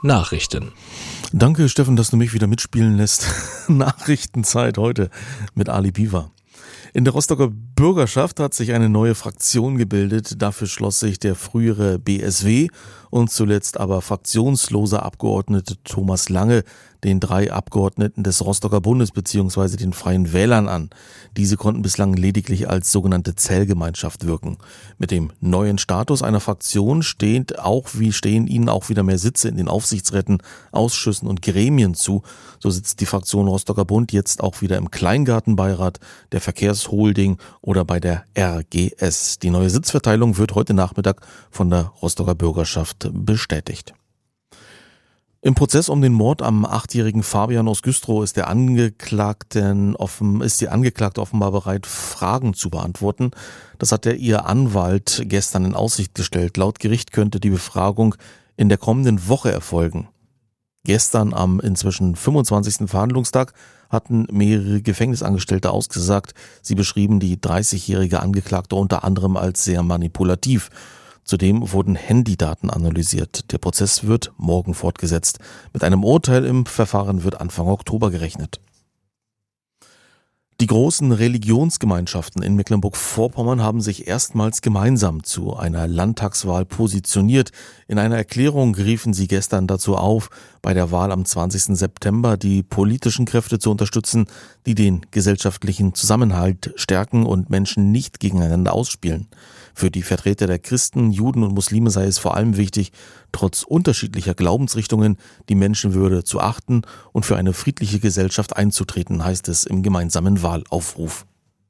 Nachrichten. Danke, Steffen, dass du mich wieder mitspielen lässt. Nachrichtenzeit heute mit Ali Biwa. In der Rostocker Bürgerschaft hat sich eine neue Fraktion gebildet. Dafür schloss sich der frühere BSW und zuletzt aber fraktionsloser Abgeordnete Thomas Lange den 3 Abgeordneten des Rostocker Bundes bzw. den Freien Wählern an. Diese konnten bislang lediglich als sogenannte Zellgemeinschaft wirken. Mit dem neuen Status einer Fraktion stehen ihnen auch wieder mehr Sitze in den Aufsichtsräten, Ausschüssen und Gremien zu. So sitzt die Fraktion Rostocker Bund jetzt auch wieder im Kleingartenbeirat, der Verkehrsholding oder bei der RGS. Die neue Sitzverteilung wird heute Nachmittag von der Rostocker Bürgerschaft bestätigt. Im Prozess um den Mord am 8-jährigen Fabian aus Güstrow ist die Angeklagte offenbar bereit, Fragen zu beantworten. Das hat ihr Anwalt gestern in Aussicht gestellt. Laut Gericht könnte die Befragung in der kommenden Woche erfolgen. Gestern am inzwischen 25. Verhandlungstag hatten mehrere Gefängnisangestellte ausgesagt. Sie beschrieben die 30-jährige Angeklagte unter anderem als sehr manipulativ. Zudem wurden Handydaten analysiert. Der Prozess wird morgen fortgesetzt. Mit einem Urteil im Verfahren wird Anfang Oktober gerechnet. Die großen Religionsgemeinschaften in Mecklenburg-Vorpommern haben sich erstmals gemeinsam zu einer Landtagswahl positioniert. In einer Erklärung riefen sie gestern dazu auf, bei der Wahl am 20. September die politischen Kräfte zu unterstützen, die den gesellschaftlichen Zusammenhalt stärken und Menschen nicht gegeneinander ausspielen. Für die Vertreter der Christen, Juden und Muslime sei es vor allem wichtig, trotz unterschiedlicher Glaubensrichtungen die Menschenwürde zu achten und für eine friedliche Gesellschaft einzutreten, heißt es im gemeinsamen Wahlaufruf.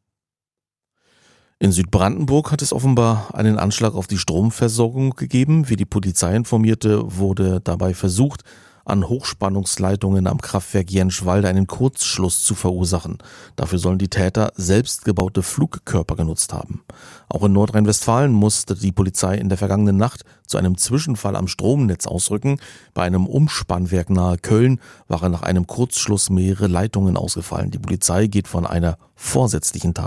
In Südbrandenburg hat es offenbar einen Anschlag auf die Stromversorgung gegeben. Wie die Polizei informierte, wurde dabei versucht, an Hochspannungsleitungen am Kraftwerk Jenschwalde einen Kurzschluss zu verursachen. Dafür sollen die Täter selbstgebaute Flugkörper genutzt haben. Auch in Nordrhein-Westfalen musste die Polizei in der vergangenen Nacht zu einem Zwischenfall am Stromnetz ausrücken. Bei einem Umspannwerk nahe Köln waren nach einem Kurzschluss mehrere Leitungen ausgefallen. Die Polizei geht von einer vorsätzlichen Tat